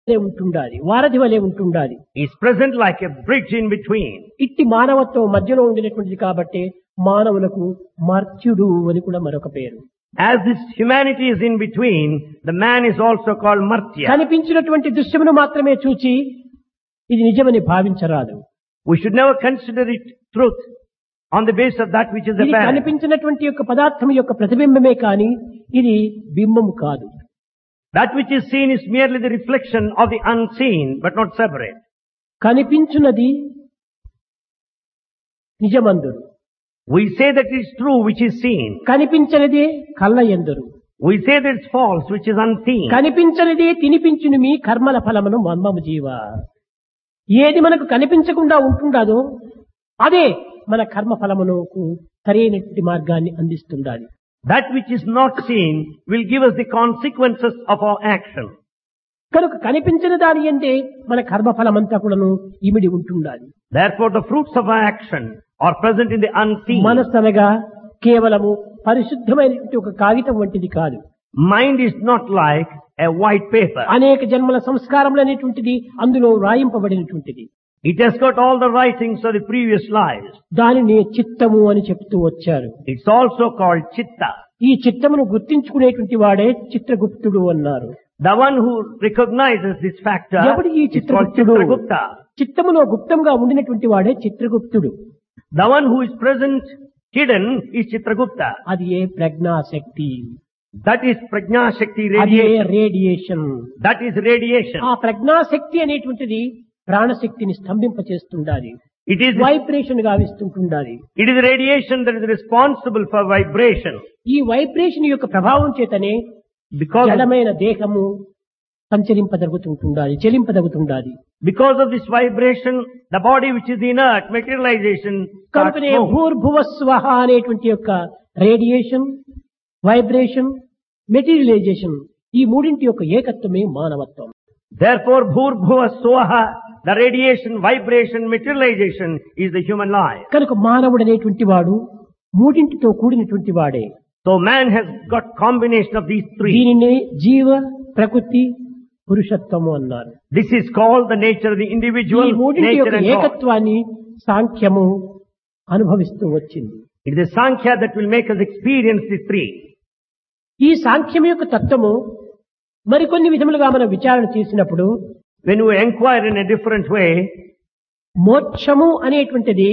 ఉంటుండాలి, వారధి వలె ఉంటుండాలి. is present like a bridge in between. ఇట్టి మానవత్వం మధ్యలో ఉండినటువంటిది కాబట్టి మానవులకు మర్త్యుడు అని కూడా మరొక పేరు. As this humanity is in between, the man is also called Martya. కనిపించినటువంటి దృశ్యమును మాత్రమే చూచి ఇది నిజమని భావించరాదు. We should never consider it truth on the basis of that which is ఇది apparent. కనిపించినటువంటి యొక్క పదార్థం యొక్క ప్రతిబింబమే కాని ఇది బింబము కాదు. That which is seen is merely the reflection of the unseen, but not separate. కనిపించున్నది నిజమందురు, We say that it is true which is seen. కనిపించనిదే కళ్ళ ఎందరు. We say that it's false which is unseen. కనిపించనిదే తినిపించును మీ కర్మల ఫలమును మర్మము జీవ. ఏది మనకు కనిపించకుండా ఉంటుండదో అదే మన కర్మ ఫలమునకు సరైనటువంటి మార్గాన్ని అందిస్తుండాలి. That which is not seen will give us the consequences of our action. కనుక కనిపించిన దాని అంటే మన కర్మ ఫలమంతా కూడాను ఇమిడి ఉంటుండాలి. Therefore the fruits of our action are present in the unseen. మనస్సు అనగా కేవలము పరిశుద్ధమైనటువంటి ఒక కాగితం వంటిది కాదు. Mind is not like a white paper. అనేక జన్మల సంస్కారములు అనేటువంటిది అందులో రాయింపబడినటువంటిది. It has got all the writings of the previous lives. దానిని చిత్తము అని చెప్తూ వచ్చారు. It's also called chitta. ఈ చిత్తమును గుర్తించుకునేటువంటి వాడే చిత్రగుప్తుడు అన్నారు. The one who recognizes this factor ఎవడు ఈ is called చిత్రగుప్తుడు? Chitragupta. చిత్తములో గుప్తంగా ఉండినటువంటి వాడే చిత్రగుప్తుడు. The one who is present hidden is Chitragupta. అది ఏ ప్రజ్ఞాశక్తి, That is Prajna Shakti అది ఏ radiation. Radiation. That is radiation. ఆ ప్రజ్ఞాశక్తి అనేటువంటిది ప్రాణశక్తిని స్తంభింపచేస్తుండాలి, It is vibration గావిస్తుంటుండాలి. it is radiation that is responsible for vibration. ఈ vibration యొక్క ప్రభావం చేతనే Because జడమైన దేహము సంచరింపదగుతుండాలి, చెలింపదగుతుండాలి. of this vibration, the body which is inert, materialization, starts కనుకనే moving. భూర్భువ స్వహ అనేటువంటి యొక్క రేడియేషన్, వైబ్రేషన్, మెటీరియలైజేషన్ ఈ మూడింటి యొక్క ఏకత్వమే మానవత్వం. Therefore, Bhurbhuva Swaha, the radiation, vibration, materialization is the human life. కనుక మానవుడు అనేటువంటి వాడు మూడింటితో కూడినటువంటి వాడే. So man has got combination of these three. దీనిని జీవ, ప్రకృతి, పురుషత్వము అన్నారు. This is called the nature of the ఈ individual, మూడింటి nature యొక్క and God. ఏకత్వాన్ని సాంఖ్యము అనుభవిస్తూ వచ్చింది. It is the Sankhya that will make us experience the three. ఈ సాంఖ్యం యొక్క తత్వము మరికొన్ని విధములుగా మనం విచారణ చేసినప్పుడు When we inquire in a different way, మోక్షము అనేటువంటిది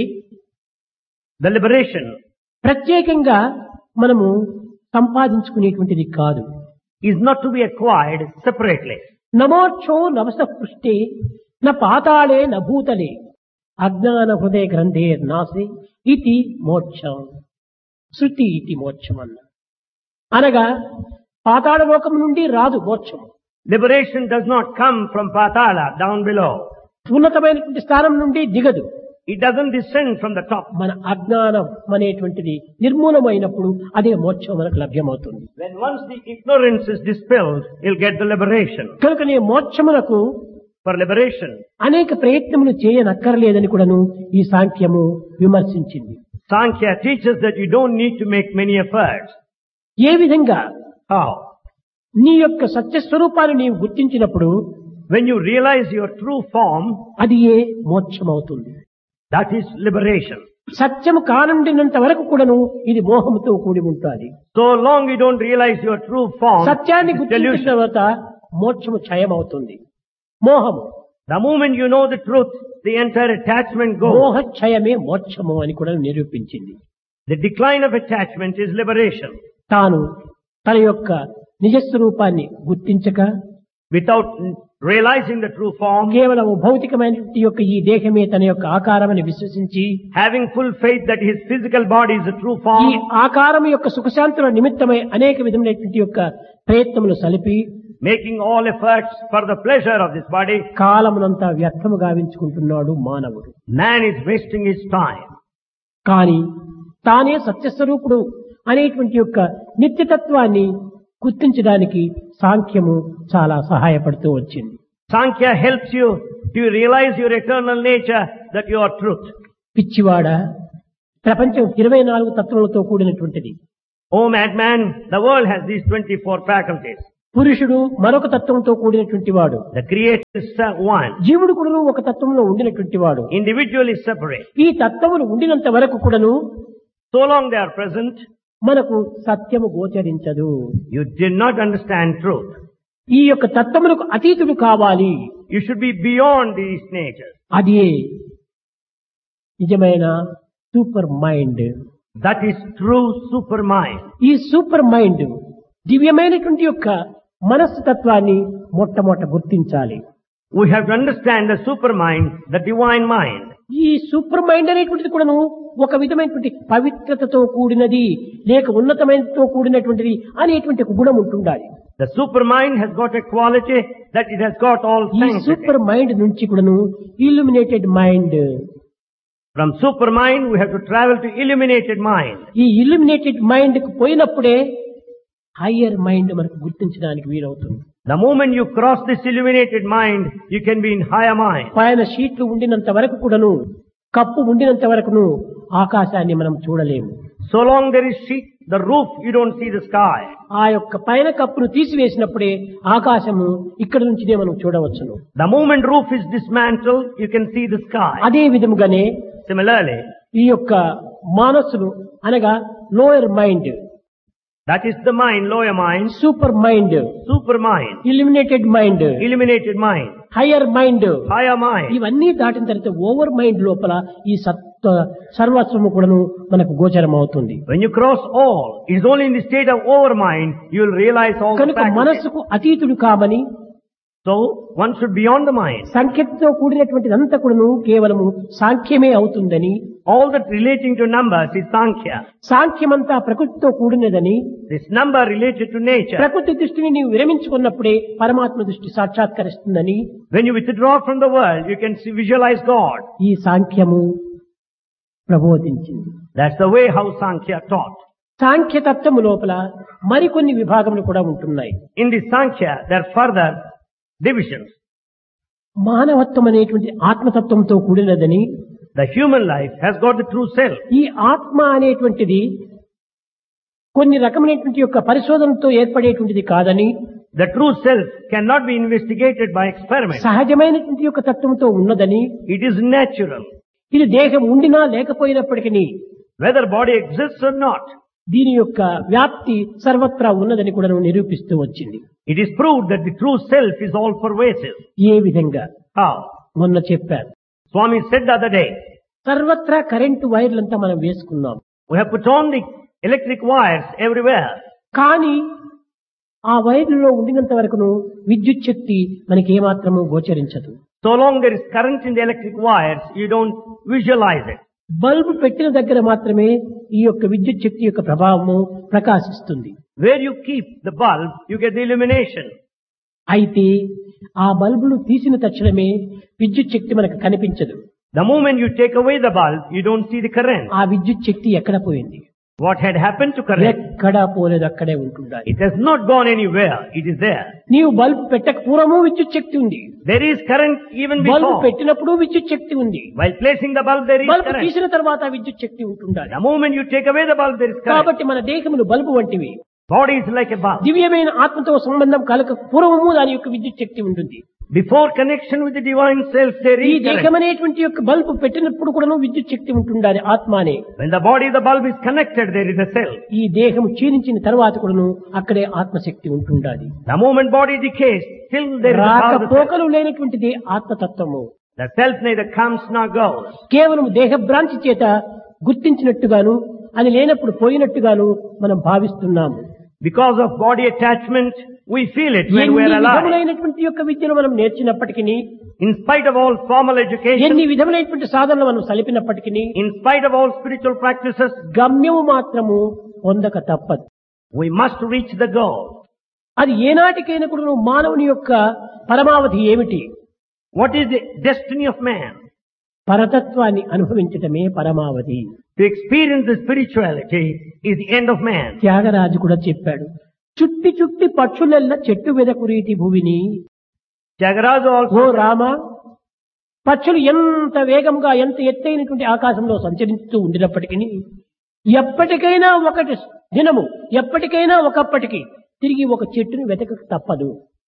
the liberation ప్రత్యేకంగా మనము సంపాదించుకునేటువంటిది కాదు. is not to be acquired separately. నమోక్షో నవస పృష్టే న పాతాళే న భూతలే అజ్ఞాన హృదయ గ్రంథే నాసే ఇది మోక్షం. శృతి ఇది మోక్షం అన్న అనగా పాతాళ లోకం నుండి రాదు మోక్షం. Liberation does not come from Patala, down below. ఉన్నతమైనటువంటి స్థానం నుండి దిగదు. It doesn't descend from the top. మన అజ్ఞానం అనేటువంటిది నిర్మూలమైనప్పుడు అదే మోక్షం మనకు లభ్యమవుతుంది. When once the ignorance is dispelled, you'll get the liberation. కనుకనే మోక్షమునకు For liberation, అనేక ప్రయత్నములు చేయనక్కర్లేదని కూడాను ఈ సాంఖ్యము విమర్శించింది. Sankhya teaches that you don't need to make many efforts. ఏ విధంగా How? నీ యొక్క సత్యస్వరూపాన్ని నీవు గుర్తించినప్పుడు When you realize your true form, అది ఏ మోక్షం అవుతుంది. that is liberation. సత్యము కానుండినంత వరకు కూడాను ఇది మోహముతో కూడి ఉంటుంది. So long you don't realize your true form, సత్యాన్ని it is గుర్తించిన delusion. తర్వాత మోక్షము క్షయమవుతుంది. మోహము The moment you know the truth, the entire attachment goes. మోహ క్షయమే మోక్షము అని కూడా నిరూపించింది. The decline of attachment is liberation. తాను తన యొక్క నిజస్వరూపాన్ని గుర్తించక Without realizing the true form, కేవలం భౌతికమైనటువంటి యొక్క ఈ దేహమే తన యొక్క ఆకారమని విశ్వసించి having full faith that his physical body is the true ఈ form, ఆకారం యొక్క సుఖశాంతుల నిమిత్తమై అనేక విధమైనటువంటి యొక్క ప్రయత్నములు సలిపి making all efforts for the pleasure of this body, కాలమునంతా వ్యర్థము గావించుకుంటున్నాడు మానవుడు. man is wasting his time. కానీ తానే సత్యస్వరూపుడు అనేటువంటి యొక్క నిత్యతత్వాన్ని గుర్తించడానికి సాంఖ్యము చాలా సహాయపడుతూ వచ్చింది. Sankhya helps you to realize your eternal nature, that you are truth. పిచ్చివాడ, ప్రపంచం 24 తత్వములతో కూడినటువంటిది. Oh madman, the world has these 24 faculties. పురుషుడు మరొక తత్వంతో కూడినటువంటి వాడు, The creator is one. జీవుడు కూడాను ఒక తత్వంలో ఉండినటువంటి వాడు. Individual is separate. ఈ తత్వములు ఉండినంత వరకు కూడాను So long they are present, మనకు సత్యము గోచరించదు. you did not understand truth. ఈ యొక్క తత్వములకు అతీతుడు కావాలి. You should be beyond these natures. అది నిజమైన super mind. That is true supermind. ఈ సూపర్ మైండ్ దివ్యమైనటువంటి యొక్క మనస్సు తత్వాన్ని మొట్టమొదట గుర్తించాలి. We have to understand the supermind, the divine mind. ఈ సూపర్ మైండ్ అనేటువంటిది కూడాను ఒక విధమైనటువంటి పవిత్రతతో కూడినది, లేక ఉన్నతమైనతో కూడినటువంటిది అనేటువంటి ఒక గుణం ఉంటుండాలి. The supermind has got a quality that it has got all ఈ sanctity. సూపర్ మైండ్ నుంచి కూడాను illuminated mind, From supermind we have to travel to illuminated mind. ఈ ఇల్యూమినేటెడ్ మైండ్ కు పోయినప్పుడే హయ్యర్ మైండ్ మనకు గుర్తించడానికి వీలవుతుంది. The moment you cross this illuminated mind, you can be in higher mind. పైన షీట్లు ఉండినంత వరకు కూడాను, కప్పు ఉండినంత వరకును ఆకాశాన్ని మనం చూడలేము. So long there is sheet, the roof, you don't see the sky. ఆ యొక్క పైన కప్పును తీసివేసినప్పుడే ఆకాశము ఇక్కడ నుంచినే మనం చూడవచ్చును. The moment roof is dismantled, you can see the sky. అదే విధముగానే Similarly, ఈ యొక్క మానసును అనగా lower mind, that is the mind, lower mind, super mind, supermind, illuminated mind, illuminated mind, higher mind, higher mind. ఇవన్నీ దాటిన తర్వాత ఓవర్ మైండ్ లోపల ఈ సర్వస్వము కూడాను మనకు గోచరం అవుతుంది. When you cross all, it is only in the state of overmind you will realize all the కనుక faculties. మనస్సుకు అతీతుడు కామని, So one should be beyond the mind. సంఖ్యతో కూడినటువంటిదంతా కూడాను కేవలము సాంఖ్యమే అవుతుందని, All that relating to numbers is Sankhya. సాంఖ్యమంతా ప్రకృతితో కూడినదని, This number related to nature. ప్రకృతి దృష్టిని నీవు విరమించుకున్నప్పుడే పరమాత్మ దృష్టి సాక్షాత్కరిస్తుందని When you withdraw from the world, you can see, visualize God. ఈ సాంఖ్యము ప్రబోధించింది. That's the way how Sankhya taught. సాంఖ్యతత్వము లోపల మరికొన్ని విభాగములు కూడా ఉంటున్నాయి. In the Sankhya, there are further divisions. మానవత్వం అనేటువంటి ఆత్మతత్వంతో కూడినదని, The human life has got the true self. ఈ ఆత్మ అనేటువంటిది కొన్ని రకమైనటువంటి యొక్క పరిశోధనతో ఏర్పడేటువంటిది కాదని, The true self cannot be investigated by experiment. సహజమైనటువంటి యొక్క తత్వంతో ఉన్నదని, It is natural. ఇది దేహం ఉండినా లేకపోయినప్పటికీ Whether body exists or not, దీని యొక్క వ్యాప్తి సర్వత్రా ఉన్నదని కూడా నిరూపిస్తూ వచ్చింది. it is proved that the true self is all pervasive. ఏ విధంగా How? మొన్న చెప్పారు, Swami said the other day, సర్వత్రా కరెంటు వైర్లంతా మనం వేసుకున్నాం. we have put on the electric wires everywhere. కానీ ఆ వైర్లలో ఉండినంత వరకును విద్యుత్ శక్తి మనకి ఏమాత్రము గోచరించదు. So long there is current in the electric wires, you don't visualize it. Bulb పెట్టిన దగ్గర మాత్రమే ఈ యొక్క విద్యుత్ శక్తి యొక్క ప్రభావము ప్రకాశిస్తుంది. Where you keep the bulb, you get the illumination. అయితే ఆ బల్బును తీసిన తక్షణమే విద్యుత్ శక్తి మనకు కనిపించదు. The moment you take away the bulb, you don't see the current. ఆ విద్యుత్ శక్తి ఎక్కడ పోయింది? What had happened to current? ఎక్కడా పోలేదు, అక్కడే ఉంటుండాలి. It has not gone anywhere. It is there. నీవు బల్బు పెట్టక పూర్వము విద్యుత్ శక్తి ఉంది, There is current even bulb before. పెట్టినప్పుడు విద్యుత్ శక్తి ఉంది, While placing the bulb, there is bulb current. తీసిన తర్వాత విద్యుత్ శక్తి ఉంటుండాలి. The moment you take away the bulb, there is current. కాబట్టి మన దేహములు బల్బు వంటివి. Body is like a bulb. దివ్యమైన ఆత్మతో సంబంధం కలక పూర్వము దాని యొక్క విద్యుత్ శక్తి ఉంటుంది. Before connection with the divine self, there ఈ is current. దేహమనేటువంటి యొక్క బల్బు పెట్టినప్పుడు కూడా విద్యుత్ శక్తి ఉంటుండాలి ఆత్మానే. When the body, the bulb is connected, there is a self. ఈ దేహం క్షీణించిన తర్వాత కూడాను అక్కడే ఆత్మశక్తి ఉంటుండాలి. The moment body decays, still there is a power of the self. రాకపోకలు లేనటువంటిది ఆత్మతత్వము. The self neither comes nor goes. కేవలం దేహభ్రాంతి చేత గుర్తించినట్టుగాను, అది లేనప్పుడు పోయినట్టుగాను మనం భావిస్తున్నాము. Because of body attachment, we feel it when we ఎన్ని are alive. విధములైనటువంటి యొక్క విద్యను మనం నేర్చినప్పటికీ, In spite of all formal education, ఎన్ని విధములైనటువంటి సాధనలు మనం సలిపినప్పటికీ, in spite of all spiritual practices, గమ్యము మాత్రము పొందక తప్పదు. we must reach the goal. అది ఏనాటికైనా కూడా మానవుని యొక్క పరమావధి ఏమిటి? What is the destiny of man? పరతత్వాన్ని అనుభవించటమే పరమావధి. To experience the spirituality is the end of man. Tyagaraju కూడా చెప్పాడు, చుట్టి చుట్టి పక్షులెల్ల చెట్టు వెదకురీతి భూమిని. Tyagaraja ఓ also రామ, పక్షులు ఎంత వేగంగా ఎంత ఎత్తైనటువంటి ఆకాశంలో సంచరిస్తూ ఉండినప్పటికీ ఎప్పటికైనా ఒకటి దినము, ఎప్పటికైనా ఒకప్పటికి తిరిగి ఒక చెట్టును వెతకక తప్పదు.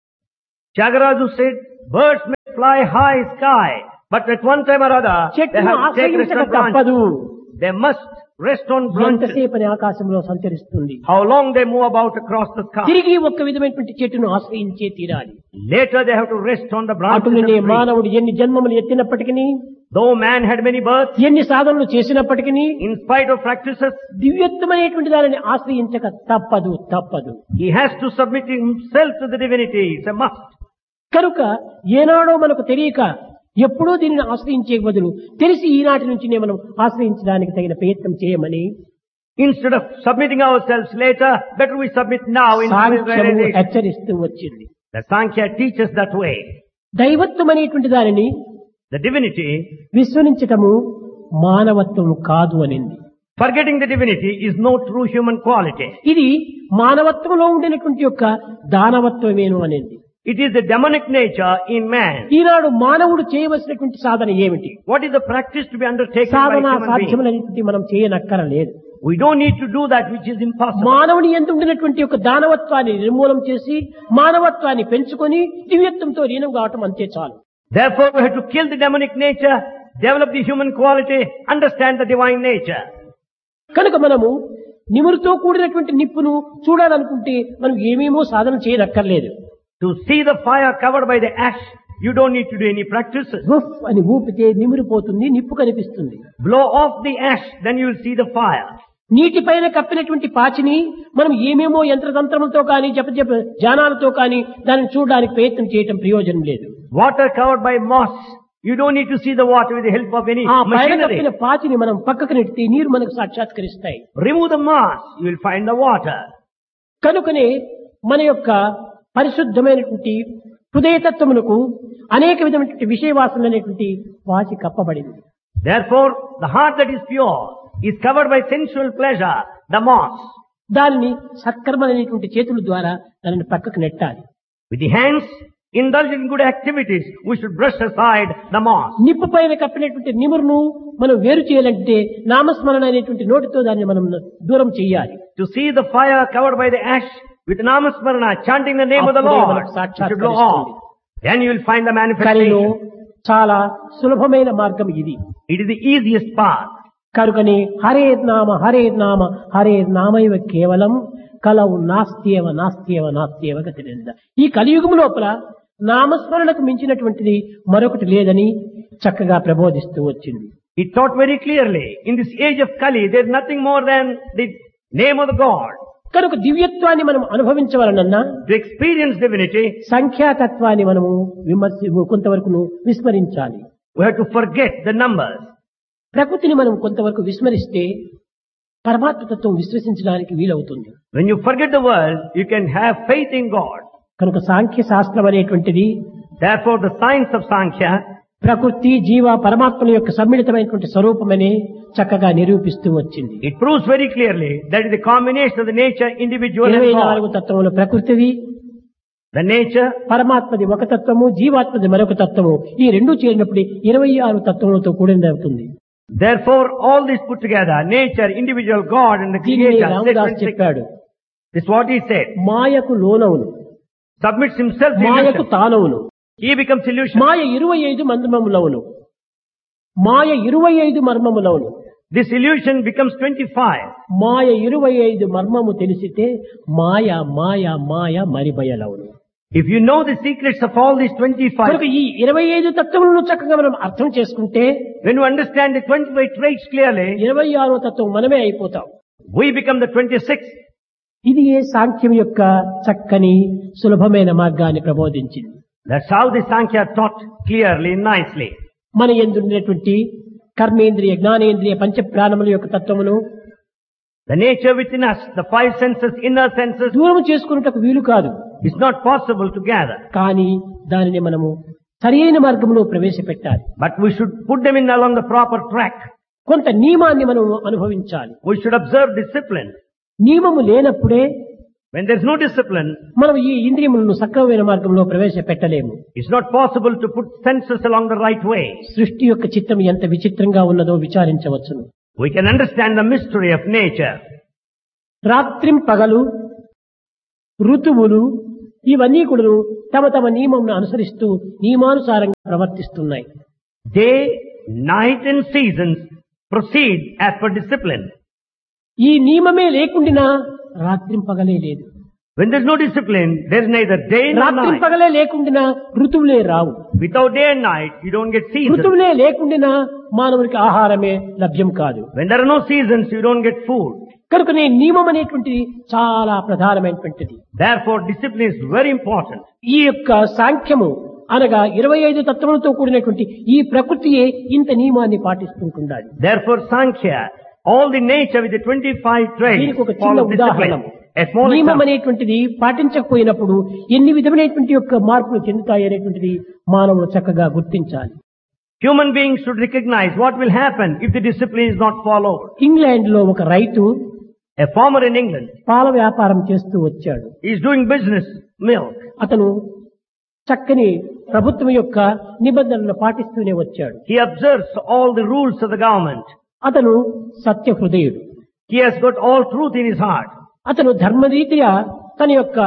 Tyagaraja said, birds may fly high sky, but at one time or other, they చెట్టును have to take rest ఆశ్రయించక on branches. తప్పదు. They must rest on branches. ఎంతసేపని ఆకాశంలో సంచరిస్తుంది. How long they move about across the sky. తిరిగి ఒక్క విధమైనటువంటి చెట్టును ఆశ్రయించే తీరాలి. Later they have to rest on the branches of the అటులనే tree. మానవుడు ఎన్ని జన్మములు ఎత్తినప్పటికీ, Though man had many births, ఎన్ని సాధనలు చేసినప్పటికీ in spite of practices, దివ్యత్వమైనటువంటి దానిని ఆశ్రయించక తప్పదు. he has to submit himself to the divinity. It's a must. కనుక ఏనాడో మనకు తెలియక ఎప్పుడూ దీనిని ఆశ్రయించే బదులు తెలిసి ఈనాటి నుంచినే మనం ఆశ్రయించడానికి తగిన ప్రయత్నం చేయమని Instead of submitting ourselves later, better we submit now in సాంఖ్యము realization. హెచ్చరిస్తూ వచ్చింది. The Sankhya teaches that way. దైవత్వం అనేటువంటి దానిని The divinity, విస్మరించటము మానవత్వము కాదు అనింది. forgetting the divinity is no true human quality. ఇది మానవత్వంలో ఉండినటువంటి యొక్క దానవత్వమేను అనేది. It is the demonic nature in man. ఈనాడు మానవుడు చేయవలసినటువంటి సాధన ఏమిటి? What is the practice to be undertaken by Sadhana human being? సాధ్యములనేటువంటి మనం చేయనక్కరలేదు. We don't need to do that which is impossible. మానవుని యందు ఉండినటువంటి యొక్క దానవత్వాన్ని నిర్మూలం చేసి మానవత్వాన్ని పెంచుకొని దివ్యత్వంతో లీనం కావటం అంతే చాలు. Therefore we have to kill the demonic nature, develop the human quality, understand the divine nature. కనుక మనము నిమురుతో కూడినటువంటి నిప్పును చూడాలనుకుంటే మనం ఏమేమో సాధన చేయనక్కర్లేదు. To see the fire covered by the ash, you don't need to do any practices. గుఫ్ అని ఊపితే నిమురిపోతుంది, నిప్పు కనిపిస్తుంది. Blow off the ash, then you will see the fire. నీటిపైన కప్పినటువంటి పాచిని మనం ఏమేమో యంత్రతంత్రములతో కానీ జానాలతో కానీ దానిని చూడడానికి ప్రయత్నం చేయటం ప్రయోజనం లేదు. Water covered by moss, you don't need to see the water with the help of any ఆ పైన machinery. కప్పిన పాచిని మనం పక్కకు నెడితే నీరు మనకు సాక్షాత్కరిస్తాయి. Remove the moss, you will find the water. కనుకనే మన యొక్క పరిశుద్ధమైనటువంటి హృదయతత్వమునకు అనేక విధమైనటువంటి విషయవాసన అనేటువంటి పాచి కప్పబడింది. Therefore, the heart that is pure is covered by sensual pleasure, the moss. దానిని సత్కర్మలైనటువంటి చేతుల ద్వారా దానిని పక్కకు నెట్టాలి. With the hands, indulge in good activities, we should brush aside the moss. నిప్పు పైన కప్పినటువంటి నిమురును మనం వేరు చేయాలంటే నామస్మరణ అనేటువంటి నోటితో దాన్ని మనం దూరం చేయాలి. To see the fire covered by the ash, with namasmarana, chanting the name of the అప్పుడే Lord, మనకు you should సాక్షాత్కరిస్తుంది. blow off. Then you will find the కరిలో manifestation. చాలా సులభమైన మార్గం ఇది. It is the easiest path. కనుకనే హరే నామ హరే నామైవ కేవలం కలవు నాస్త్యేవ గతిరేంద. ఈ కలియుగం లోపల నామస్మరణకు మించినటువంటిది మరొకటి లేదని చక్కగా ప్రబోధిస్తూ వచ్చింది. It taught very clearly, in this age of Kali, there is nothing more than the name of the God. కనుక దివ్యత్వాన్ని మనం అనుభవించవలనన్నా To experience divinity, సంఖ్యాతత్వాన్ని మనము కొంతవరకు విస్మరించాలి. we have to forget the numbers. ప్రకృతిని మనం కొంతవరకు విస్మరిస్తే పరమాత్మతత్వం విశ్వసించడానికి వీలవుతుంది. When you forget the world, you can have faith in God. కనుక సాంఖ్య శాస్త్రం అనేటువంటిది Therefore, the science of Sankhya, ప్రకృతి జీవ పరమాత్మల యొక్క సమ్మిళితమైనటువంటి స్వరూపమని చక్కగా నిరూపిస్తూ వచ్చింది. it proves very clearly that is the combination of the nature, individual and 24 God. తత్వములు ప్రకృతివి, The nature, పరమాత్మది ఒక తత్వము, జీవాత్మది మరొక తత్వము. ఈ రెండు చేరినప్పుడు 26 తత్వములతో కూడింది అవుతుంది. therefore, all this put together, nature, individual, God and the దీన్ని Creator, రామదాస్ చెప్పాడు. this is what he said. మాయకు లోనవును, Submits himself to మాయకు illusion. తానవును, He becomes illusion. Maya 25 మర్మములవును, Maya 25 మర్మములవును. This illusion becomes 25. మాయ 25 మర్మము తెలిసితే మాయ మాయ మాయ మరిబయలవును. If you know the secrets of all these 25, కనుక ఈ 25 తత్వములను చక్కగా మనం అర్థం చేసుకుంటే when you understand the 25 traits clearly, 26వ తత్వం మనమే అయిపోతాం. we become the 26th. ఇది ఏ సాంఖ్యం యొక్క చక్కని సులభమైన మార్గాన్ని ప్రబోధించింది. That's how the Sankhya taught clearly, nicely. మన యందున్నటువంటి కర్మేంద్రియ జ్ఞానేంద్రియ పంచ ప్రాణముల యొక్క తత్వమును The nature within us, the 5 senses, inner senses, దూరం చేసుకున్నటకు వీలు కాదు. is not possible to gather. కానీ దానిని మనము సరియైన మార్గంలో ప్రవేశపెట్టాలి. But we should put them in along the proper track. కొంత నియమాన్ని మనం అనుభవించాలి. We should observe discipline. నియమము లేనప్పుడే When there's no discipline, మనం ఈ ఇంద్రియములను సక్రమమైన మార్గంలో ప్రవేశపెట్టలేము. it's not possible to put senses along the right way. సృష్టి యొక్క చిత్తం ఎంత విచిత్రంగా ఉన్నదో విచారించవచ్చును. We can understand the mystery of nature. రాత్రిం పగలు ఋతువులు ఇవన్నీ కూడా తమ తమ నియమం అనుసరిస్తూ నియమానుసారంగా ప్రవర్తిస్తున్నాయి. Day, night and seasons proceed as per discipline. ఈ నియమమే లేకుండా రాత్రింపగలే లేదు. When there is no discipline, there is neither day nor night. రాత్రింపగలే లేకుండా ఋతువులే రావు. Without day and night, you don't get seasons. ఋతువులే లేకుండా మానవునికి ఆహారమే లభ్యం కాదు. When there are no seasons, you don't get food. కనుకనే నియమం అనేటువంటిది చాలా ప్రధానమైనటువంటిది. Therefore, discipline is very important. ఈ యొక్క సాంఖ్యము అనగా 25 తత్వములతో కూడినటువంటి ఈ ప్రకృతియే ఇంత నియమాన్ని పాటిస్తుంటుండాలి. Therefore, Sankhya, all the nature with the 25 traits దీనికి ఒక చిన్న follow ఉదాహరణ. discipline. A small నియమం example. అనేటువంటిది పాటించకపోయినప్పుడు ఎన్ని విధమైనటువంటి యొక్క మార్పులు చెందుతాయి అనేటువంటిది మానవుడు చక్కగా గుర్తించాలి. Human beings should recognize what will happen if the discipline is not followed. England లో ఒక రైతు A farmer in England పాల వ్యాపారం చేస్తూ వచ్చాడు. is doing business, milk. అతను చక్కని ప్రభుత్వం యొక్క నిబంధనలను పాటిస్తూనే వచ్చాడు. He observes all the rules of the government. అతను సత్య హృదయుడు. He has got all truth in his heart. అతను ధర్మరీత్యా తన యొక్క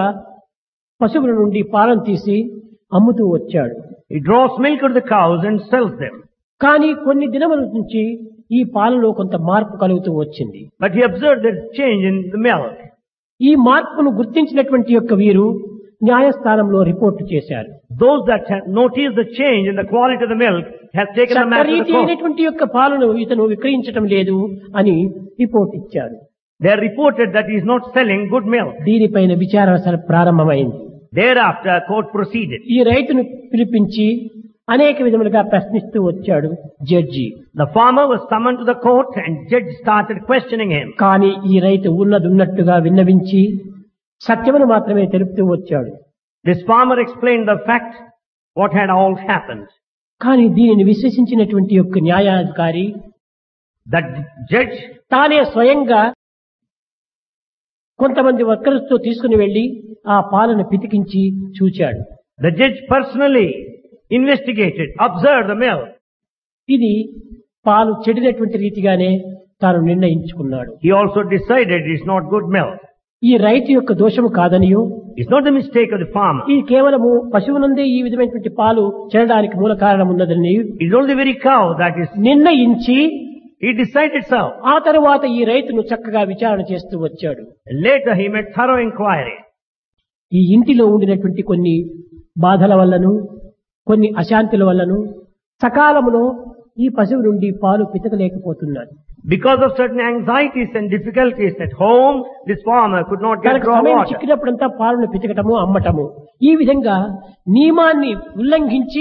పశువుల నుండి పాలను తీసి అమ్ముతూ వచ్చాడు. He draws milk out of the cows and sells them. కానీ కొన్ని దినముల నుంచి ఈ పాలలో కొంత మార్పు కలుగుతూ వచ్చింది. But he observed there is change in the milk. ఈ మార్పును గుర్తించినటువంటి యొక్క వీరు న్యాయస్థానంలో రిపోర్టు చేశారు. Those that have noticed the change in the quality of the milk have taken the matter to చట్టరీతి the court. అయినటువంటి యొక్క పాలను ఇతను విక్రయించడం లేదు అని రిపోర్ట్ ఇచ్చారు. They are reported that he is not selling good milk. దీనిపైన విచారణ ప్రారంభమైంది. Thereafter, court proceeded. ఈ రైతును పిలిపించి అనేక విధములుగా ప్రశ్నిస్తూ వచ్చాడు judge. The farmer was summoned to the court and judge started questioning him. కానీ ఈ రైతు ఉన్నట్టుగా విన్నవించి సత్యమును మాత్రమే తెలుపుతూ వచ్చాడు. This farmer explained the fact, what had all happened. కానీ దీనిని విశ్వసించినటువంటి యొక్క న్యాయాధికారి The judge తానే స్వయంగా కొంతమంది వర్కర్స్ తో తీసుకుని వెళ్లి ఆ పాలను పితికించి చూచాడు. The judge personally investigated, observed the milk. ఇది పాలు చెడినటువంటి రీతిగానే తాను నిర్ణయించుకున్నాడు. He also decided it's not good milk. ఈ రైతు యొక్క దోషము కాదనియో, It's not the mistake of the farmer. ఇది కేవలము పశువునందే ఈ విధమైనటువంటి పాలు చెడడానికి మూల కారణం ఉన్నదని It's only the very cow that is. నిర్ణయించి He decided so. ఆ తరువాత ఈ రైతును చక్కగా విచారణ చేస్తూ వచ్చాడు. Later he made thorough inquiry. ఈ ఇంటిలో ఉండినటువంటి కొన్ని బాధల వల్లను కొన్ని అశాంతుల వల్లను సకాలంలో ఈ పశువు నుండి పాలు పితకలేకపోతున్నాడు. Because of certain anxieties and difficulties at home, this farmer could not get తనకు raw సమయం water. చిక్కినప్పుడంతా పాలను పితకటము అమ్మటము ఈ విధంగా నియమాన్ని ఉల్లంఘించి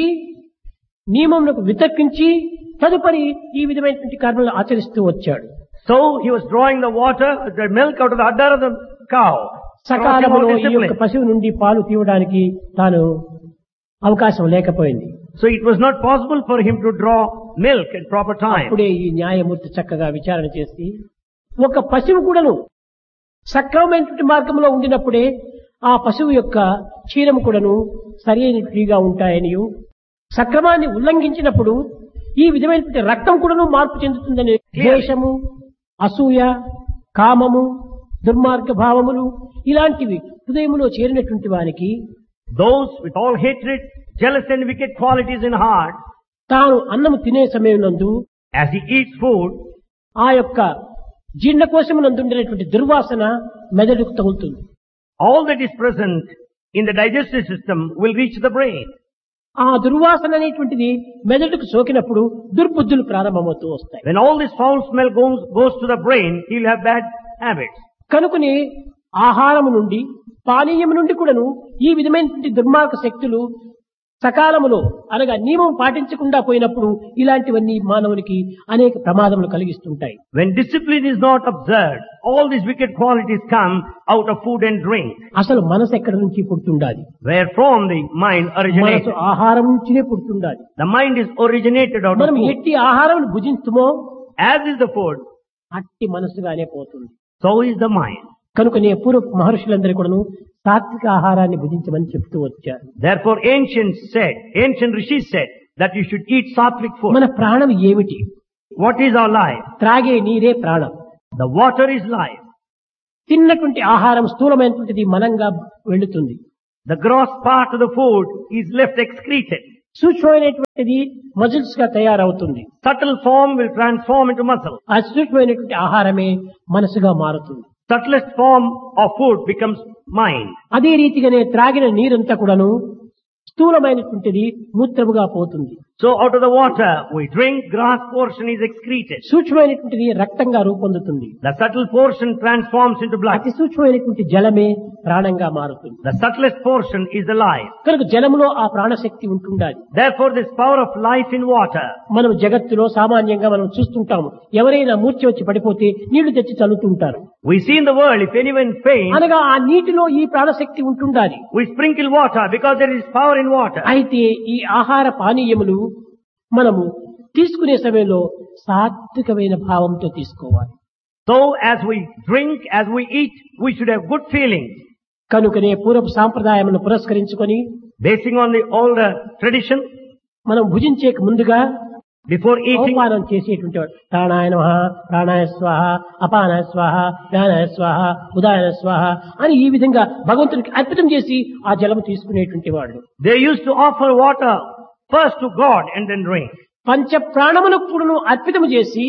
నియమంకు వితర్కించి తదుపరి ఈ విధమైనటువంటి కర్మలు ఆచరిస్తూ వచ్చాడు. So he was drawing the water, the milk out of the udder of the cow. సకాలంలో Crossing all ఈ యొక్క discipline. పశువు నుండి పాలు తీయడానికి తాను అవకాశం లేకపోయింది. So it was not possible for him to draw milk at proper time. అప్పుడే ఈ న్యాయమూర్తి చక్కగా విచారణ చేసి ఒక పశువు కూడాను సక్రమమైనటువంటి మార్గంలో ఉండినప్పుడే ఆ పశువు యొక్క క్షీరము కూడాను సరైనట్టుగా ఉంటాయని, సక్రమాన్ని ఉల్లంఘించినప్పుడు ఈ విధమైనటువంటి రక్తం కూడాను మార్పు చెందుతుందని ద్వేషము, అసూయ, కామము, దుర్మార్గ భావములు ఇలాంటివి హృదయములో చేరినటువంటి వారికి Those with all hatred, jealous and wicked qualities in heart, తాను అన్నము తినే సమయం నందు as he eats food, ఆ యొక్క జీర్ణకోశము నందుండేటువంటి దుర్వాసన మెదడుకు తగులుతుంది. all that is present in the digestive system will reach the brain. ఆ దుర్వాసన అనేటువంటిది మెదడుకు సోకినప్పుడు దుర్బుద్ధులు ప్రారంభమవుతూ వస్తాయి. When all this foul smell goes to the brain, he'll have bad habits. కనుకని ఆహారము నుండి పానీయము నుండి కూడాను ఈ విధమైనటువంటి దుర్మార్గ శక్తులు సకాలములో అనగా నియమం పాటించకుండా పోయినప్పుడు ఇలాంటివన్నీ మానవునికి అనేక ప్రమాదములు కలిగిస్తుంటాయి. When discipline is not observed, all these wicked qualities come out of food and drink. అసలు మనసు ఎక్కడి నుంచి పుడుతుండాలి? Where from the mind మనసు originated. ఆహారం నుంచినే పుడుతుండాలి. The mind is originated out of మనం food. ఎట్టి ఆహారం భుజించుమో As is the food, అట్టి మనసుగానే పోతుంది. so is the mind. కనుకనే పూర్వ మహర్షులందరూ కూడాను సాత్విక ఆహారాన్ని భుజించమని చెప్తూ వచ్చారు. Therefore ancient rishis said that you should eat sattvic food. మన ప్రాణం ఏమిటి? What is our life? త్రాగే నీరే ప్రాణం. The water is life. తిన్నటువంటి ఆహారం స్థూలమైనటువంటిది మలంగా వెళుతుంది. The gross part of the food is left excreted. సూక్ష్మమైనటువంటిది muscles గా తయారవుతుంది. Subtle form will transform into muscle. ఆ సూక్ష్మమైనటువంటి ఆహారమే మనసుగా మారుతుంది. Subtlest form of food becomes mind. అదే రీతిగానే త్రాగిన నీరంతా కూడాను స్థూలమైనటువంటిది మూత్రముగా పోతుంది. So out of the water we drink, gross portion is excreted. సూక్ష్మమైనటువంటిది రక్తంగా రూపొందుతుంది. The subtle portion transforms into blood. అతి సూక్ష్మమైనటువంటి జలమే ప్రాణంగా మారుతుంది. The subtlest portion is the life. కనుక జలములో ఆ ప్రాణశక్తి ఉంటుండాలి. Therefore this power of life in water. మనం జగత్తులో సామాన్యంగా మనం చూస్తుంటాము, ఎవరైనా మూర్ఛ వచ్చి పడిపోతే నీళ్లు తెచ్చి చల్లుతుంటారు. We see in the world if anyone faints, అనగా ఆ నీటిలో ఈ ప్రాణశక్తి ఉంటుండాలి. we sprinkle water because there is power in water. అయితే ఈ ఆహార పానీయములు మనము తీసుకునే సమయంలో సాత్వికమైన భావంతో తీసుకోవాలి. So as we drink, as we eat, we should have good feelings. కనుకనే పూర్వపు సాంప్రదాయములను పురస్కరించుకొని Basing on the older tradition, మనం భుజించేక ముందుగా before eating, అవమానం చేసేటువంటి వాడు ప్రాణాయ నమః, ప్రాణాయ స్వాహ, అపానాయ స్వాహ, జ్ఞానాయ స్వాహ, ఉదాయ స్వాహ అని ఈ విధంగా భగవంతునికి అర్పితం చేసి ఆ జలము తీసుకునేటువంటి వాడు. they used to offer water first to God and then drink. పంచ ప్రాణములకు కూడాను అర్పితము చేసి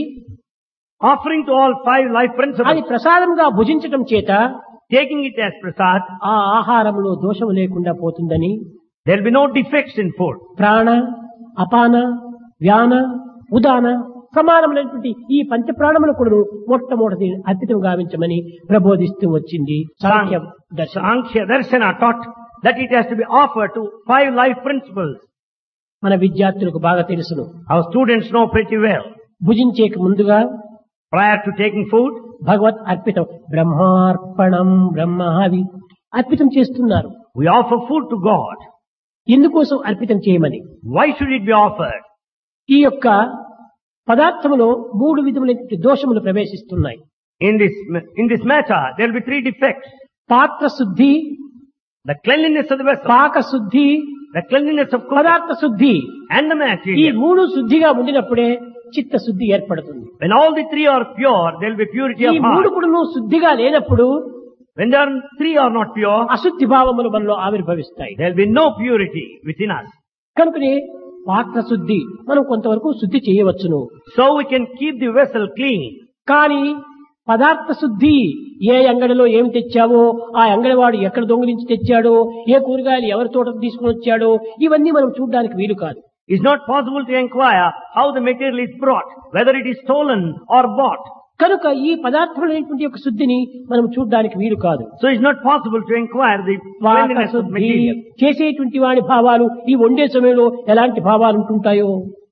Offering to all five life అది principles, ప్రసాదంగా భుజించటం చేత taking it as prasad, ఆ ఆహారంలో దోషము లేకుండా పోతుందని there will be no defects in food. ప్రాణ, అపాన, వ్యాన, ఉదాన సమానమైనటువంటి ఈ పంచ ప్రాణములు కూడా మొట్టమొదటి అర్పితం గావించమని ప్రబోధిస్తూ వచ్చింది సాంఖ్య దర్శనం. Sankhya Darshana taught that it has to be offered to five life principles. మన విద్యార్థులకు బాగా తెలుసును. Our students know pretty well. భుజించేక ముందుగా Prior to taking food, భగవత్ అర్పితం బ్రహ్మార్పణం బ్రహ్మావి అర్పితం చేస్తున్నారు. we offer food to God. ఎందుకోసం అర్పితం చేయమని? Why should it be offered? ఈ యొక్క పదార్థములో మూడు విధములైన దోషములు ప్రవేశిస్తున్నాయి. In this matter, there will be three defects. పాత్ర శుద్ధి, The cleanliness of the vessel, పాక శుద్ధి, the cleanliness of cooking, పదార్థ శుద్ధి. and the ఈ material. మూడు శుద్ధిగా ఉండినప్పుడే చిత్త శుద్ధి ఏర్పడుతుంది. When all the three are pure, there will be purity ఈ of మూడు heart. కూడా శుద్ధిగా లేనప్పుడు When there are three are not pure, అశుద్ధి భావములు మనలో ఆవిర్భవిస్తాయి. there will be no purity within us. కనుకనే పాత్ర శుద్ధి మనం కొంతవరకు శుద్ధి చేయవచ్చును. So we can keep the vessel clean. కానీ పదార్థ శుద్ధి ఏ అంగడిలో ఏమి తెచ్చావో, ఆ అంగడివాడు ఎక్కడ దొంగిలించి తెచ్చాడో, ఏ కూరగాయలు ఎవరి తోట తీసుకుని వచ్చాడో, ఇవన్నీ మనం చూడడానికి వీలు కాదు. It's not possible to inquire how the material is brought, whether it is stolen or bought. కనుక ఈ పదార్థములైనటువంటి యొక్క శుద్ధిని మనం చూడడానికి వీలు కాదు. So it's not possible to inquire the పాక cleanliness of శుద్ధి material. చేసేటువంటి వాడి భావాలు ఈ వండే సమయంలో ఎలాంటి భావాలు ఉంటుంటాయో,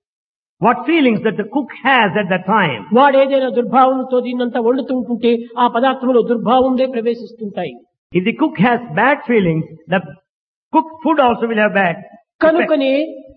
What feelings that the cook has at that time. వాడు ఏదైనా దుర్భావంతో దీన్నంతా వండుతూ ఉంటుంటే ఆ పదార్థంలో దుర్భావంలే ప్రవేశిస్తుంటాయి. If the cook has bad feelings, the cooked food also will have bad effect. కనుకనే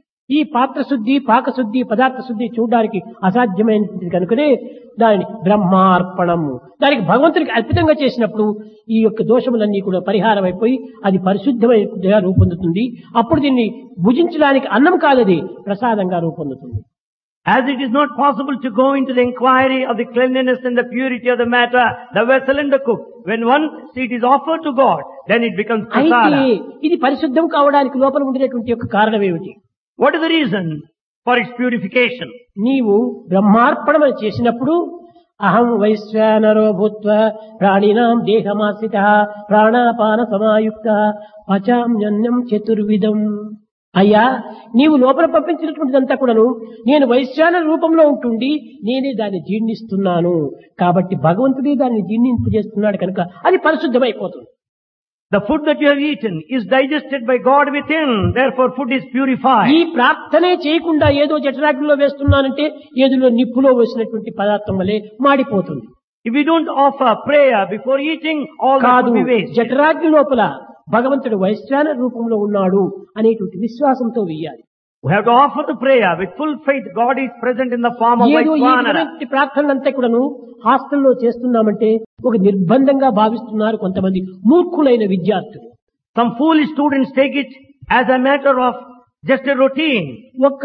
ఈ పాత్ర శుద్ధి, పాక శుద్ధి, పదార్థ శుద్ధి చూడడానికి అసాధ్యమైనది. కనుకనే దానిని బ్రహ్మార్పణము, దానికి భగవంతునికి అర్పితంగా చేసినప్పుడు ఈ యొక్క దోషములన్నీ కూడా పరిహారం అయిపోయి అది పరిశుద్ధమైన రూపొందుతుంది. అప్పుడు దీన్ని భుజించడానికి అన్నం కాదది ప్రసాదంగా రూపొందుతుంది. As it is not possible to go into the inquiry of the cleanliness and the purity of the matter, the vessel and the cook, when once it is offered to God, then it becomes అయితే prasada. ఇది పరిశుద్ధం కావడానికి లోపల ఉండినటువంటి యొక్క కారణం ఏమిటి? What is the reason for its purification? నీవు బ్రహ్మార్పణమని చేసినప్పుడు అహం వైశ్వానరో భూత్వ ప్రాణినాం దేహమాశ్రిత ప్రాణాపాన సమాయుక్త పచామ్యన్నం చతుర్విధం. అయ్యా, నీవు లోపల పంపించినటువంటిదంతా కూడాను నేను వైశ్వానర రూపంలో ఉంటుండి నేనే దాన్ని జీర్ణిస్తున్నాను. కాబట్టి భగవంతుడే దాన్ని జీర్ణింపజేస్తున్నాడు కనుక అది పరిశుద్ధమైపోతుంది. The food that you have eaten is digested by God within, therefore food is purified. ఈ ప్రార్థనే చేయకుండా ఏదో జఠరాగ్నిలో వేస్తున్నానంటే ఏదో నిప్పులో వేసినటువంటి పదార్థం వలె మాడిపోతుంది. If we don't offer prayer before eating, all that కాదు, will be waste. జఠరాగ్ని లోపల భగవంతుడు వైశ్వానర రూపంలో ఉన్నాడు అనేటువంటి విశ్వాసంతో వెయ్యాలి. We have to offer the prayer with full faith. God is present in the form of ఏదో ఈ Vaishvanara. విధమైనటువంటి ప్రార్థనలంతా కూడాను హాస్టల్లో చేస్తున్నామంటే ఒక నిర్బంధంగా భావిస్తున్నారు కొంతమంది మూర్ఖులైన విద్యార్థులు. Some foolish students take it as a matter of just a routine. ఒక్క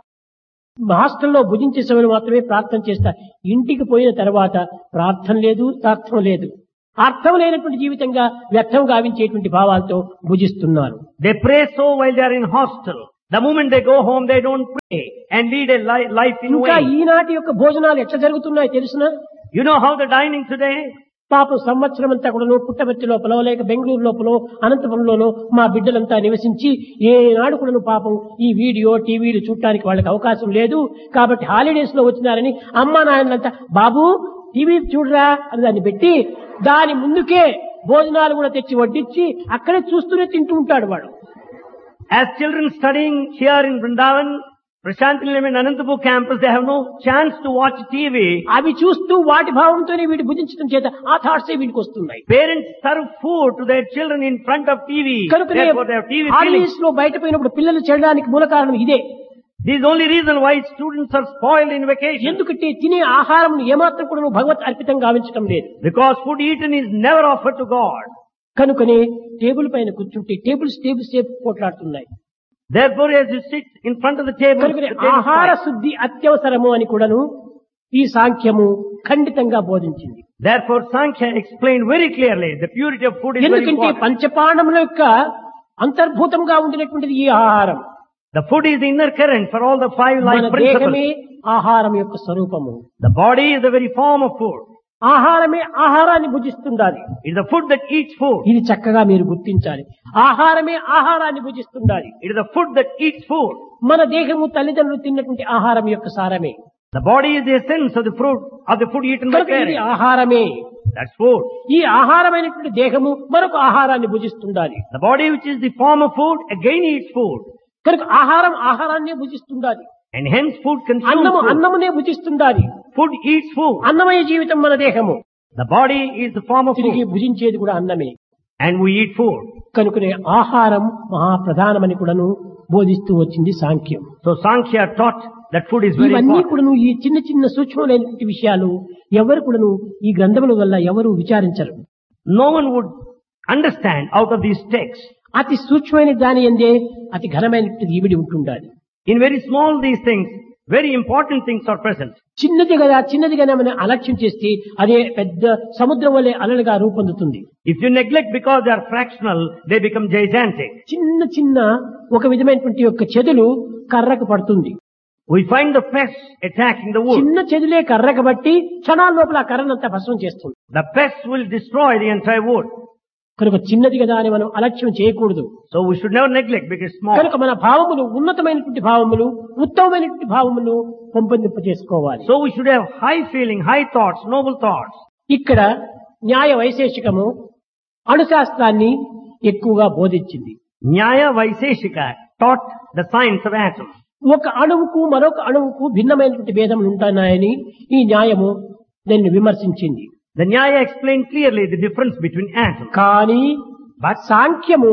హాస్టల్లో భుజించే సమయంలో మాత్రమే ప్రార్థన చేస్తారు. ఇంటికి పోయిన తర్వాత ప్రార్థన లేదు, ప్రార్థన లేదు. అర్థం లేనటువంటి జీవితంగా వ్యర్థం గావించేటువంటి భావాలతో భుజిస్తున్నారు. They pray so while they are in hostel. The moment they go home, they don't pray and lead a life in ఇంకా vain. ఈనాటి యొక్క భోజనాలు ఎట్లా జరుగుతున్నాయో తెలుసునా? You know how the dining today? పాపం సంవత్సరం అంతా కూడా పుట్టపర్తి లోపల లేక బెంగళూరు లోపల అనంతపురంలోనో మా బిడ్డలంతా నివసించి ఏనాడు కూడా పాపం ఈ వీడియో టీవీలు చూడటానికి వాళ్ళకి అవకాశం లేదు. కాబట్టి హాలిడేస్ లో వచ్చినారని అమ్మా నాయనంతా బాబు టీవీ చూడరా అని దాన్ని పెట్టి దాని ముందుకే భోజనాలు కూడా తెచ్చి వడ్డించి అక్కడే చూస్తూనే తింటూ ఉంటాడు వాడు. As children studying here in Vrindavan, Prashant Nilayam and Anantapur campus, they have no chance to watch TV. అవి చూస్తూ వాటి భావంతోనే వీడు భుజించడం చేత ఆ థాట్సే వీడికి వస్తున్నాయి. Parents serve food to their children in front of TV. కనుకనే Therefore, they have TV feelings. Holidays లో బయటపోయినప్పుడు పిల్లలు చెడడానికి మూల కారణం ఇదే. This is the only reason why students are spoiled in vacation. ఎందుకంటే తినే ఆహారం ఏమాత్రం కూడా భగవత్ అర్పితం గావించడం లేదు. Because food eaten is never offered to God. కనుకనే టేబుల్ పైన కూర్చుంటే tables పోట్లాడుతున్నాయి. Therefore, as you sit in front of the table, కనుకనే ఆహార శుద్ధి అత్యవసరము అని కూడాను ఈ సాంఖ్యము ఖండితంగా బోధించింది. Therefore, Sankhya explained very clearly the purity of food is very ఎందుకంటే important. పంచపాండముల యొక్క అంతర్భూతంగా ఉండినటువంటిది ఈ ఆహారం. The food is the inner current for all the five మన life principles. దేహమే ఆహారం యొక్క స్వరూపము. The body is the very form of food. ఆహారమే ఆహారాన్ని భుజిస్తుండాలి. It is the food that eats food. ఇది చక్కగా మీరు గుర్తించాలి. ఆహారమే ఆహారాన్ని భుజిస్తుండాలి. It is the food that eats food. మన దేహము తల్లిదండ్రులు తిన్నటువంటి ఆహారం యొక్క సారమే. The body is the essence of the fruit of the food eaten by కనుక ఇది parents. ఆహారమే. That's food. ఈ ఆహారమైనటువంటి దేహము మరొక ఆహారాన్ని భుజిస్తుండాలి. The body which is the form of food again eats food. కనుక ఆహారాన్నే భుజిస్తుండాలి. And hence food consumes అన్నము food. అన్నమునే భుజిస్తుండాలి. Food eats food. అన్నమయ జీవితం మన దేహము. The body is the form of తిరిగి food. భుజించేది కూడా అన్నమే. And we eat food. కనుకనే ఆహారం మహాప్రధానమని కూడాను బోధిస్తూ వచ్చింది సాంఖ్యం. So Sankhya taught that food is very ఇవన్నీ important. కూడాను ఈ చిన్న చిన్న సూక్ష్మమైనటువంటి విషయాలు ఎవరు కూడాను ఈ గ్రంథముల వల్ల ఎవరు విచారించరు. No one would understand out of these texts. అతి సూక్ష్మమైన దాని ఎందే అతి ఘనమైనటువంటి ఈవిడి ఉంటుండాలి. In very small these things, very important things are present. చిన్నది కదా మనం అలక్ష్యం చేస్తే అదే పెద్ద సముద్రం వలె అలలుగా రూపొందుతుంది. If you neglect because they are fractional, they become gigantic. చిన్న ఒక విధమైనటువంటి యొక్క చెదులు కర్రకు పడుతుంది. We find the pests attacking the wood. చిన్న చెదులే కర్రకు బట్టి క్షణాల లోపల ఆ కర్రనంతా భస్మం చేస్తుంది. The pests will destroy the entire wood. కనుక చిన్నది కదా అని మనం అలక్ష్యం చేయకూడదు. So we should never neglect because small. కనుక మన భావములు ఉన్నతమైనటువంటి భావములు ఉత్తమమైనటువంటి భావములు పెంపొందింప చేసుకోవాలి. So we should have high feeling, high thoughts, noble thoughts. ఇక్కడ న్యాయ వైశేషికము అణుశాస్త్రాన్ని ఎక్కువగా బోధించింది. Nyaya Vaiseshika taught the science of atom. ఒక అణువుకు మరొక అణువుకు భిన్నమైనటువంటి భేదములు ఉంటున్నాయని ఈ న్యాయము దాన్ని విమర్శించింది. The Nyaya explained clearly the difference between atoms. కానీ సాంఖ్యము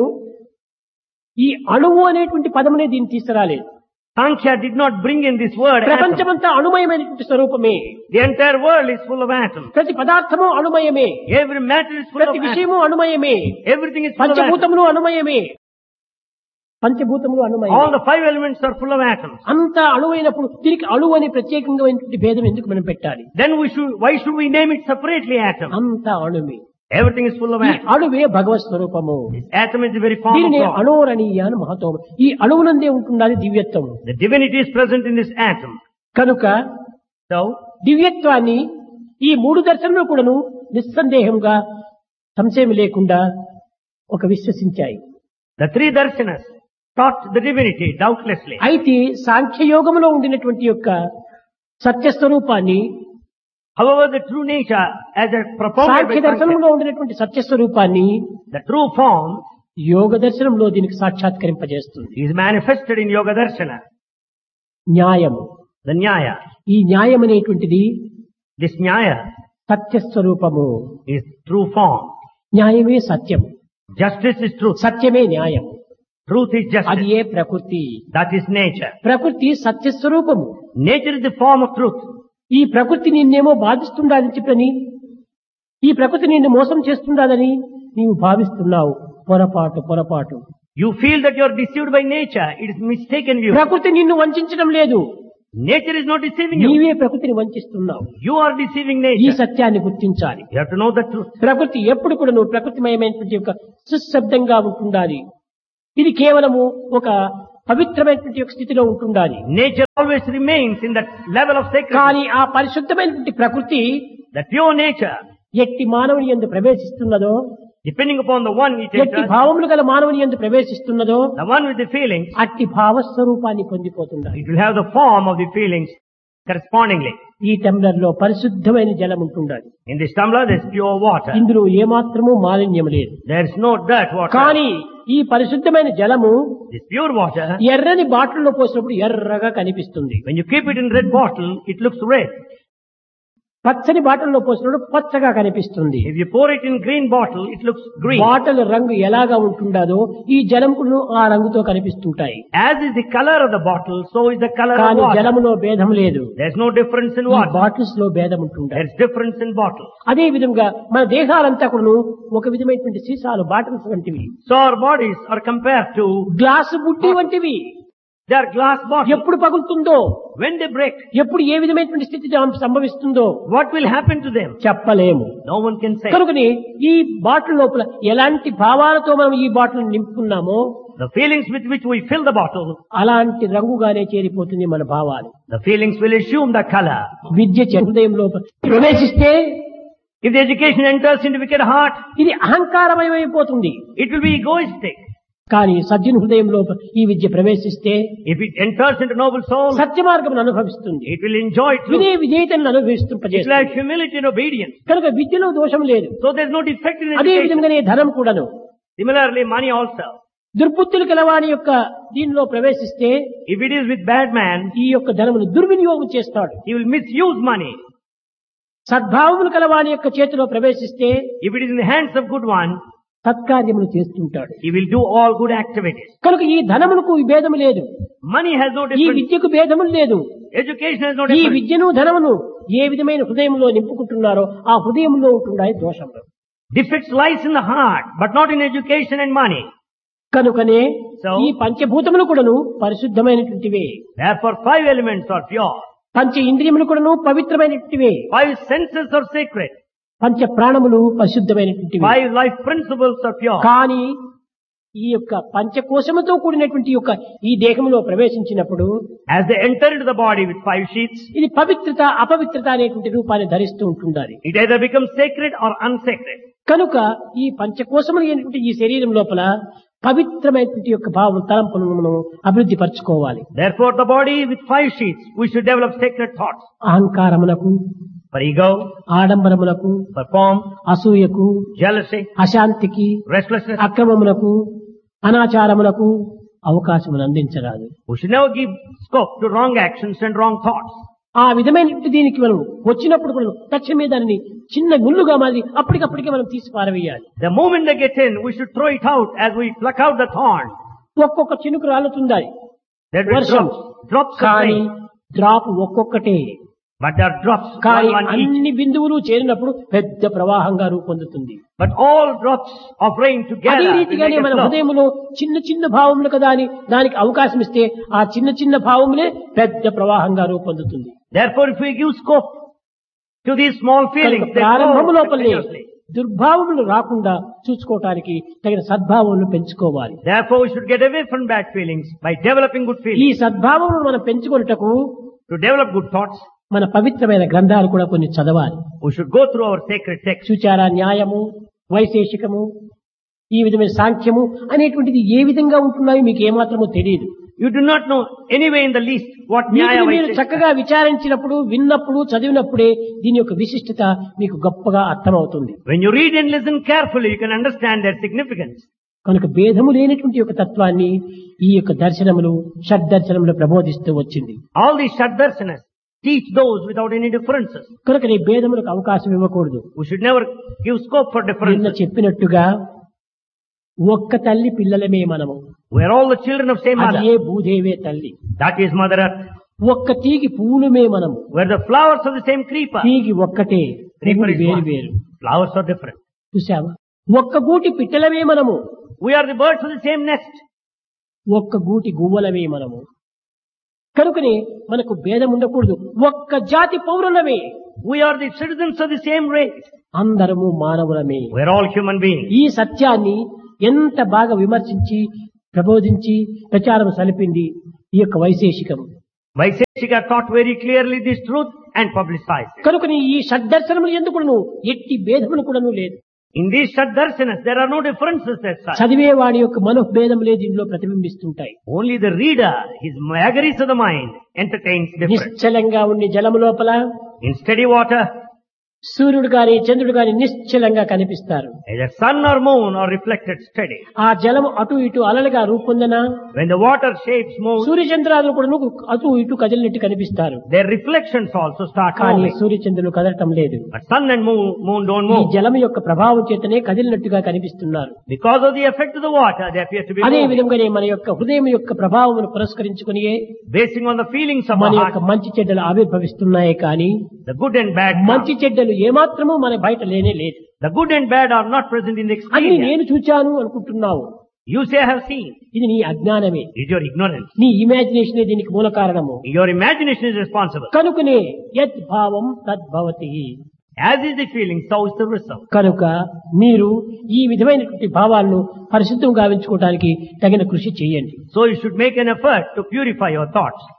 ఈ అణువు అనేటువంటి పదమునే దీన్ని తీసుకురాలేదు. Sankhya did not bring in this word atom. ప్రపంచమంతా అణుమయమైనటువంటి స్వరూపమే. The entire world is full of atoms. ప్రతి పదార్థము అణుమయమే. Every matter is full of ప్రతి atoms. విషయము అణుమయమే. Everything is full of atoms. పంచభూతములు అణుమయమే. పంచభూతములు All అణుమయమే. the five elements are full of atoms. అంతా అణువైనప్పుడు తిరిగి అణువు అని ప్రత్యేకంగా భేదం ఎందుకు మనం పెట్టాలి? Then why should we name it separately atom? అంతా అణుమే. Everything is full of ఈ atoms. అణువే భగవత్ స్వరూపము. This atom is the very form of దీనిని God. అణోరణీయ అని మహత్వం. ఈ అణువునందే ఉంటున్నది దివ్యత్వము. The divinity is present in this atom. కనుక So, దివ్యత్వాన్ని ఈ మూడు దర్శనములు కూడాను నిస్సందేహంగా సంశయం లేకుండా ఒక విశ్వసించాయి. the three darshanas taught the divinity doubtlessly. అయితే సాంఖ్యయోగములో ఉండినటువంటి యొక్క సత్యస్వరూపాన్ని However, the true nature as a propounded Sankhya by Sankhya, దర్శనంలో ఉండినటువంటి సత్యస్వరూపాన్ని the true form యోగ దర్శనంలో దీనికి సాక్షాత్కరింపజేస్తుంది. is manifested in Yoga Darshana, న్యాయము. the Nyaya. ఈ న్యాయం అనేటువంటిది This Nyaya సత్యస్వరూపము. is true form. న్యాయమే సత్యం. Justice is truth. సత్యమే న్యాయం. Truth is అది justice. ఏ ప్రకృతి. That is nature. ప్రకృతి సత్యస్వరూపము. Nature is the form of truth. ఈ ప్రకృతి నిన్నేమో బాధిస్తుండాలని చెప్పని ఈ ప్రకృతి నిన్ను మోసం చేస్తుండాలని నీవు భావిస్తున్నావు. పొరపాటు. You feel that you are deceived by nature. It is mistaken view. ప్రకృతి నిన్ను వంచడం లేదు. Nature is not deceiving you. నీవే ప్రకృతిని వంచిస్తున్నావు. You are deceiving ఈ nature. సత్యాన్ని గుర్తించాలి. You have to know the truth. ప్రకృతి ఎప్పుడు కూడా నువ్వు ప్రకృతిమయమైనటువంటి ఒక సుశబ్దంగా ఉంటుండాలి. ఇది కేవలము ఒక పవిత్రమైనటువంటి ఒక స్థితిలో ఉంటుండాలి. Nature always remains in that level of sacredness. కానీ ఆ పరిశుద్ధమైనటువంటి ప్రకృతి The pure nature, ఎట్టి మానవుని యందు ప్రవేశిస్తున్నదో, depending upon the one it ఎట్టి enters, భావములు గల మానవుని యందు ప్రవేశిస్తున్నదో the one with the feelings, అట్టి భావస్వరూపాన్ని పొందిపోతుండాలి. it will have the form of the feelings correspondingly. ఈ టంబ్లర్ లో పరిశుద్ధమైన జలం ఉంటుండాలి. In this tumbler there is pure water. ఇందులో ఏమాత్రము మాలిన్యం లేదు. There is no dirt water. కానీ ఈ పరిశుద్ధమైన జలము This pure water, ఎర్రని బాటిల్లో పోసినప్పుడు ఎర్రగా కనిపిస్తుంది. when you keep it in red bottle, it looks red. పచ్చని బాటిల్లో పోసినప్పుడు పచ్చగా కనిపిస్తుంది. If you pour it in green bottle, it looks green. Bottle రంగు ఎలాగా ఉంటుండదో ఈ జలమును ఆ రంగుతో కనిపిస్తుంటాయి. As is the color of the bottle, so is the color of కానీ water. జలములో భేదం లేదు. There is no difference in ఈ water. బాటిల్స్ లో భేదం ఉంటుంటాయి. There is difference in bottles. అదే విధంగా మన దేహాలంతా కూడా ఒక విధమైనటువంటి సీసాలు బాటిల్స్ వంటివి, So our bodies are compared to, glass బుడ్డి వంటివి. they are glass bottles. ఎప్పుడు పగులుతుందో, When they break, ఎప్పుడు ఏ విధమైనటువంటి స్థితి సంభవిస్తుందో what will happen to them? చెప్పలేము. No one can say. కనుకని ఈ బాటిల్ లోపల ఎలాంటి భావాలతో మనం ఈ bottle నింపుకున్నామో The feelings with which we fill the bottle, అలాంటి రంగుగానే చేరిపోతుంది మన భావాలు. the feelings will assume the color. విద్య హృదయం లోపల ప్రవేశిస్తే If the education enters into wicked heart, ఇది అహంకారమయమైపోతుంది. it will be egoistic. కానీ సజ్జన హృదయం లోపల ఈ విద్య ప్రవేశిస్తే If it enters into noble soul, సత్య మార్గం అనుభవిస్తుంది. it will enjoy truth. వినయ విధేయతను It will అనుభవిస్తుంపజేస్తుంది. have humility and obedience. కనుక విద్యలో దోషం లేదు. So there is no defect in అదే education. విధంగానే ధనం కూడాను Similarly, money also. దుర్బుద్ధులు కలవాని యొక్క దీనిలో ప్రవేశిస్తే If it is with bad man, ఈ యొక్క ధనమును దుర్వినియోగం చేస్తాడు. he will misuse money. సద్భావములు కలవాని యొక్క చేతిలో ప్రవేశిస్తే If it is in the hands of good one, సత్కార్యములు చేస్తుంటాడు. he will do all good activities. కనుక ఈ ధనములకు భేదము లేదు, Money has no ఈ difference. విద్యకు భేదము లేదు. Education has no ఈ difference. విద్యను ధనమును ఏ విధమైన హృదయంలో నింపుకుంటున్నారో ఆ హృదయంలో ఉంటున్నాయి దోషములు. Defects lies in the heart, but not in education and money. కనుకనే So, ఈ పంచభూతములు కూడాను పరిశుద్ధమైనటువంటివే, therefore 5 elements are pure. పంచ ఇంద్రియములు కూడాను పవిత్రమైనటువంటివే, 5 senses are sacred. పంచ ప్రాణములు పరిశుద్ధమైనటువంటివి. 5 life principles are pure. కానీ ఈ యొక్క పంచకోశముతో కూడినటువంటి యొక్క ఈ దేహంలో ప్రవేశించినప్పుడు As they enter into the body with 5 sheaths, ఇది పవిత్రత అపవిత్రత అనేటువంటి రూపాన్ని ధరిస్తూ ఉంటుండాలి. it either becomes sacred or unsacred. కనుక ఈ పంచకోశములు అయినటువంటి ఈ శరీరం లోపల పవిత్రమైనటువంటి యొక్క భావం తలంపులను మనం అభివృద్ధి పరచుకోవాలి. Therefore, the body with 5 sheaths, we should develop sacred thoughts. అహంకారములకు, For ego, ఆడంబరములకు, for form, అసూయకు, jealousy, అశాంతికి, restlessness. అక్రమములకు, అనాచారములకు అవకాశమును అందించరాదు. We should never give scope to wrong actions and wrong thoughts. ఆ విధమైనటువంటి దీనికి మనం వచ్చినప్పుడు కూడా తక్షణమే దానిని చిన్న ముళ్ళుగా మారి అప్పటికప్పటికే మనం తీసి పారవేయాలి. The moment they get in, we should throw it out as we pluck out the thorn. ఒక్కొక్క చినుకు రాలుతుండాలి, There will be వర్షం. drops of కానీ rain, డ్రాప్ ఒక్కొక్కటే, but there are drops, కానీ one each. అన్ని బిందువులు చేరినప్పుడు పెద్ద ప్రవాహంగా రూపొందుతుంది. But all drops of rain అదే together will రీతిగానే make a మన flow. హృదయంలో చిన్న చిన్న భావములు కదా అని దానికి అవకాశం ఇస్తే ఆ చిన్న చిన్న భావములే పెద్ద ప్రవాహంగా రూపొందుతుంది. Therefore, if we give scope to these small feelings, కనుక they ప్రారంభము grow లోపలనే continuously. దుర్భావములు రాకుండా చూసుకోవటానికి తగిన సద్భావములను పెంచుకోవాలి. Therefore, we should get away from bad feelings by developing good ఈ feelings. సద్భావములను మనం పెంచుకొనుటకు To develop good thoughts, మన పవిత్రమైన గ్రంథాలు కూడా కొన్ని చదవాలి. we should go through our sacred texts. సుచార న్యాయము, వైశేషికము, ఈ విధమైన సాంఖ్యము అనేటువంటిది ఏ విధంగా ఉంటున్నాయో మీకు ఏమాత్రమో తెలియదు. You do not know anyway in the least what Nyaya వీటిని మీరు Vaisheshika. చక్కగా విచారించినప్పుడు, విన్నప్పుడు, చదివినప్పుడే దీని యొక్క విశిష్టత మీకు గొప్పగా అర్థమవుతుంది. When you read and listen carefully, you can understand their significance. కనుక భేదము లేనటువంటి యొక్క తత్వాన్ని ఈ యొక్క దర్శనములు, షడ్దర్శనములు ప్రబోధిస్తూ వచ్చింది. All these Shaddarsanas teach those without any differences. కనుక నీ భేదములకు అవకాశం ఇవ్వకూడదు. We should never give scope for నిన్న differences. చెప్పినట్టుగా ఒక్క తల్లి పిల్లలమే మనము. We are all the children of same mother. అదే భూదేవే తల్లి. That is Mother Earth. ఒక్క తీగి పూలమే మనము. We are the flowers of the same creeper. తీగి ఒక్కటే, Creeper పువ్వులు is వేరు one. వేరు. Flowers are different. చూసావా? ఒక్క గూటి పిట్టలమే మనము. We are the birds of the same nest. ఒక్క గూటి గువ్వలమే మనము. కనుకనే మనకు భేదం ఉండకూడదు. ఒక్క జాతి పౌరులమే, We are the citizens of the same race. అందరము మానవులమే. We are all human beings. ఈ సత్యాన్ని ఎంత బాగా విమర్శించి ప్రబోధించి ప్రచారం సలిపింది ఈ యొక్క వైశేషికం. Vaiseshika taught very clearly this truth and publicized it. కనుకని ఈ షడ్దర్శనములు ఎందుకును ఎట్టి భేదములు కూడాను లేదు. In these Shaddarsanas, there are no differences as such. చదివేవాడి యొక్క మనోభేదములే దీనిలో ప్రతిబింబిస్తుంటాయి. Only the reader, his vagaries of the mind, entertains difference. నిశ్చలంగా ఉండి జలము లోపల In steady water, సూర్యుడు గాని చంద్రుడు గాని నిశ్చలంగా కనిపిస్తారు. either sun or moon are reflected steady. ఆ జలము అటు ఇటు అలలుగా రూపొందన When the water shapes move, సూర్య చంద్రాలు కూడా అటు ఇటు కదిలినట్టు కనిపిస్తారు. their reflections also start కానీ moving. సూర్య చంద్రులు కదలటం లేదు. But sun and moon don't ఈ move. జలము యొక్క ప్రభావం చేతనే కదిలినట్టుగా కనిపిస్తున్నారు. Because of the effect of the water, they appear to be అదే moving. విధంగానే మన యొక్క హృదయం యొక్క ప్రభావమును పురస్కరించుకుని Basing on the feelings of మన our యొక్క heart, మంచి చెడ్డలు ఆవిర్భవిస్తున్నాయి. కానీ the good and bad come. మంచి చెడ్డలు ఏమాత్రము మన బయట లేనే లేదు. The good and bad are not present in the అన్ని exterior. నేను చూచాను అనుకుంటున్నావు. You say, I have seen. ఇది నీ అజ్ఞానమే. It's your ignorance. నీ ఇమాజినేషనే దీనికి మూల కారణము. Your imagination is responsible. కనుకనే యద్ భావం తద్భవతి. As is the feeling, so is the result. కనుక మీరు ఈ విధమైనటువంటి భావాలను పరిశుద్ధం గావించుకోవడానికి తగిన కృషి చేయండి. So you should make an effort to purify your thoughts.